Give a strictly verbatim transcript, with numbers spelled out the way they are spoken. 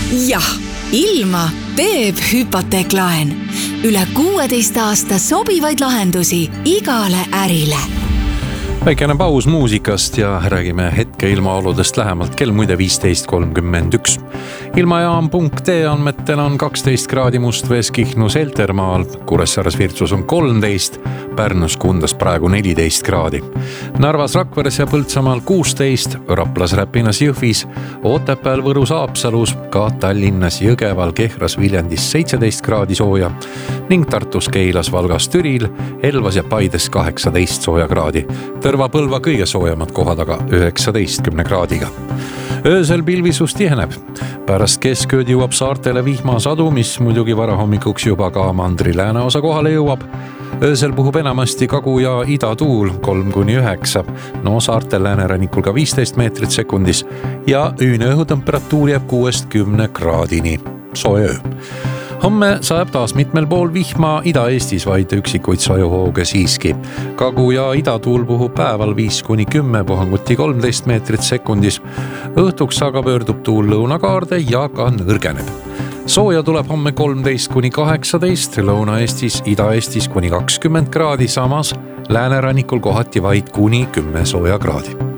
jah, ilma teeb hüpoteeklaen. Üle kuueteist aasta sobivaid lahendusi igale ärile. Väikene paus muusikast ja räägime hetke ilmaoludest lähemalt. Kell muide viisteist kolmkümmend üks. Ilmajaam punkt ee andmetel on kaksteist kraadi Mustvees, Kihnus, Heltermaal, Kuressaares, Virtsus on kolmteist, Pärnus, Kundas praegu neliteist kraadi. Narvas, Rakveres ja Põltsamaal kuusteist, Raplas, Räpinas, Jõhvis, Otepääl, Võrus, Haapsalus, ka Tallinnas, Jõgeval, Kehras, Viljandis seitseteist kraadi sooja ning Tartus, Keilas, Valgas, Türil, Elvas ja Paides kaheksateist sooja kraadi. Tõrva, Põlva kõige soojamad kohad aga üheksateistkümne kraadiga. Öösel pilvisus tiheneb. Pärast keskööd jõuab saartele vihmasadu, mis muidugi varahommikuks juba ka mandri lääneosa kohale jõuab. Öösel puhub enamasti kagu- ja idatuul kolm kuni üheksa, no saartel läänerannikul ka viisteist meetrit sekundis ja öine õhutemperatuur jääb kuuest kümne kraadini. Soe öö. Homme sajab taas mitmel pool vihma, Ida-Eestis vaid üksikuid sajuhooge siiski. Kagu- ja idatuul puhub päeval viis kuni kümme, puhanguti kolmteist meetrit sekundis. Õhtuks aga pöördub tuul lõunakaarde ja ka nõrgeneb. Sooja tuleb homme kolmteist kuni kaheksateist, Lõuna-Eestis, Ida-Eestis kuni kakskümmend kraadi, samas läänerannikul kohati vaid kuni kümme sooja kraadi.